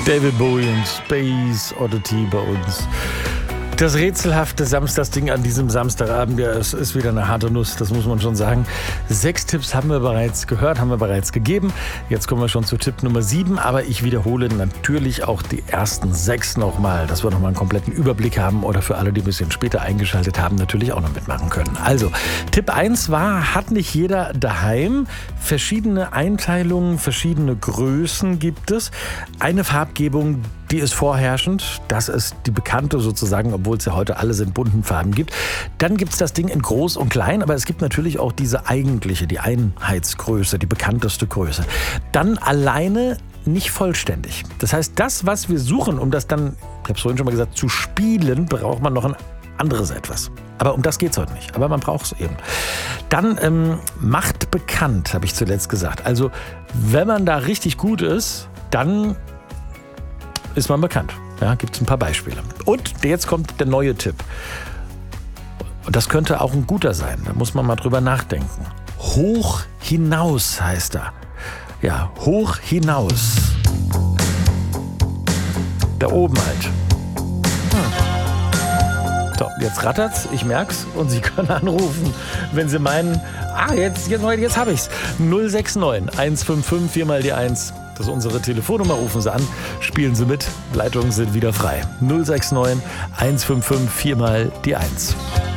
David Bowie und Space Oddity bei uns. Das rätselhafte Samstagsding an diesem Samstagabend, ja, es ist wieder eine harte Nuss, das muss man schon sagen. 6 Tipps haben wir bereits gehört, haben wir bereits gegeben. Jetzt kommen wir schon zu Tipp Nummer 7, aber ich wiederhole natürlich auch die ersten 6 nochmal, dass wir nochmal einen kompletten Überblick haben oder für alle, die ein bisschen später eingeschaltet haben, natürlich auch noch mitmachen können. Also, Tipp 1 war, hat nicht jeder daheim. Verschiedene Einteilungen, verschiedene Größen gibt es. Eine Farbgebung, die ist vorherrschend. Das ist die bekannte sozusagen, obwohl es ja heute alles in bunten Farben gibt. Dann gibt es das Ding in groß und klein, aber es gibt natürlich auch diese eigentliche, die Einheitsgröße, die bekannteste Größe. Dann alleine nicht vollständig. Das heißt, das, was wir suchen, um das dann, ich habe es vorhin schon mal gesagt, zu spielen, braucht man noch ein anderes etwas. Aber um das geht es heute nicht. Aber man braucht es eben. Dann macht bekannt, habe ich zuletzt gesagt. Also, wenn man da richtig gut ist, dann ist man bekannt. Ja, gibt es ein paar Beispiele. Und jetzt kommt der neue Tipp. Und das könnte auch ein guter sein. Da muss man mal drüber nachdenken. Hoch hinaus heißt er. Ja, hoch hinaus. Da oben halt. So, jetzt rattert's, ich merk's und Sie können anrufen, wenn Sie meinen, jetzt habe ich's. 069 155 4 mal die 1. Das ist unsere Telefonnummer, rufen Sie an, spielen Sie mit, Leitungen sind wieder frei. 069 155 4 mal die 1.